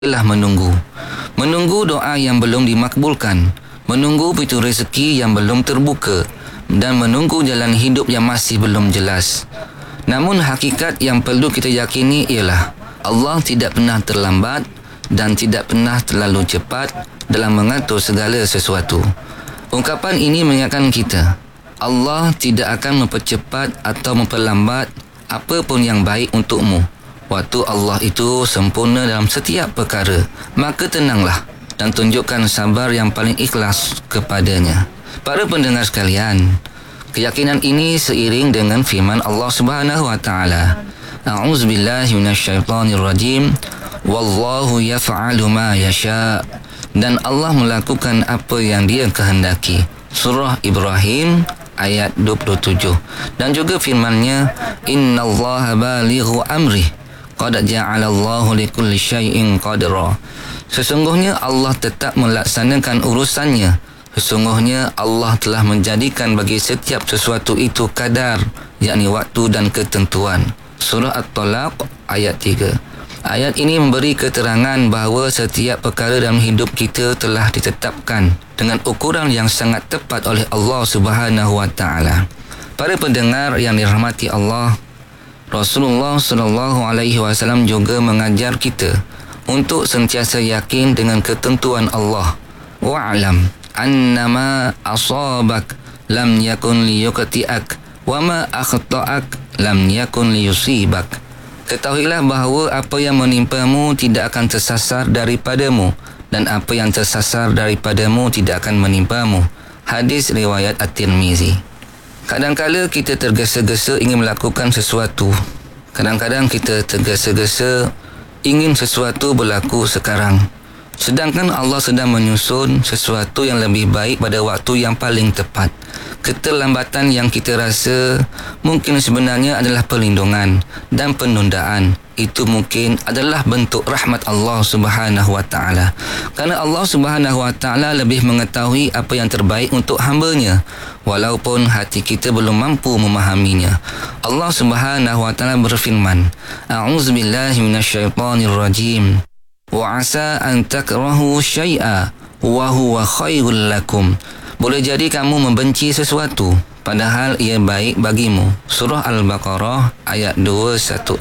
telah menunggu. Menunggu doa yang belum dimakbulkan, menunggu pintu rezeki yang belum terbuka, dan menunggu jalan hidup yang masih belum jelas. Namun hakikat yang perlu kita yakini ialah Allah tidak pernah terlambat dan tidak pernah terlalu cepat dalam mengatur segala sesuatu. Ungkapan ini mengingatkan kita, Allah tidak akan mempercepat atau memperlambat apa pun yang baik untukmu. Waktu Allah itu sempurna dalam setiap perkara. Maka tenanglah dan tunjukkan sabar yang paling ikhlas kepadanya. Para pendengar sekalian, keyakinan ini seiring dengan firman Allah Subhanahu wa taala. A'udzubillahi minasyaitonirrajim. Wallahu yaf'alu ma yasha. Dan Allah melakukan apa yang Dia kehendaki. Surah Ibrahim ayat 27. Dan juga firman-Nya, innallaha balighu amrih. Qad ja'alallahu likulli syai'in qadra. Sesungguhnya Allah tetap melaksanakan urusannya. Sesungguhnya Allah telah menjadikan bagi setiap sesuatu itu kadar, yakni waktu dan ketentuan. Surah At-Talaq ayat 3. Ayat ini memberi keterangan bahawa setiap perkara dalam hidup kita telah ditetapkan dengan ukuran yang sangat tepat oleh Allah Subhanahu wa taala. Para pendengar yang dirahmati Allah, Rasulullah SAW juga mengajar kita untuk sentiasa yakin dengan ketentuan Allah. Wa'lam annama asabak lam yakun liyuqti'ak wa ma akhta'ak lam yakun liyusibak. Ketahuilah bahawa apa yang menimpamu tidak akan tersasar daripadamu, dan apa yang tersasar daripadamu tidak akan menimpamu. Hadis riwayat At-Tirmizi. Kadang-kala kita tergesa-gesa ingin melakukan sesuatu. Kadang-kadang kita tergesa-gesa ingin sesuatu berlaku sekarang. Sedangkan Allah sedang menyusun sesuatu yang lebih baik pada waktu yang paling tepat. Keterlambatan yang kita rasa mungkin sebenarnya adalah perlindungan dan penundaan. Itu mungkin adalah bentuk rahmat Allah Subhanahu wa taala. Kerana Allah Subhanahu wa taala lebih mengetahui apa yang terbaik untuk hamba-Nya, walaupun hati kita belum mampu memahaminya. Allah Subhanahu wa taala berfirman, A'udzubillahi minasyaitonirrajim. Wa 'asa an takrahu syai'a wa huwa khairul lakum. Boleh jadi kamu membenci sesuatu padahal ia baik bagimu. Surah Al-Baqarah ayat 216.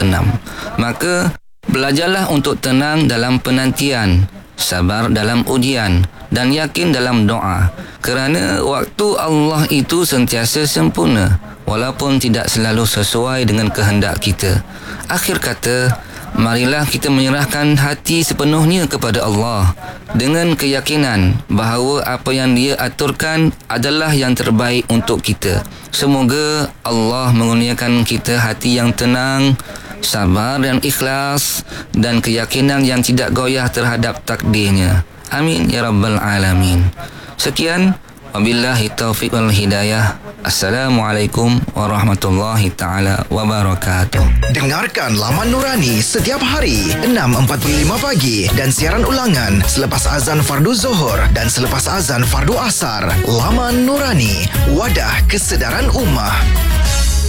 Maka belajarlah untuk tenang dalam penantian, sabar dalam ujian, dan yakin dalam doa. Kerana waktu Allah itu sentiasa sempurna, walaupun tidak selalu sesuai dengan kehendak kita. Akhir kata, marilah kita menyerahkan hati sepenuhnya kepada Allah dengan keyakinan bahawa apa yang Dia aturkan adalah yang terbaik untuk kita. Semoga Allah mengurniakan kita hati yang tenang, sabar dan ikhlas, dan keyakinan yang tidak goyah terhadap takdirnya. Amin ya rabbal alamin. Sekian, wabillahi taufiq wal hidayah. Assalamualaikum warahmatullahi ta'ala wabarakatuh. Dengarkan Laman Nurani setiap hari 6.45 pagi dan siaran ulangan selepas azan fardu Zuhur dan selepas azan fardu Asar. Laman Nurani, wadah kesedaran ummah.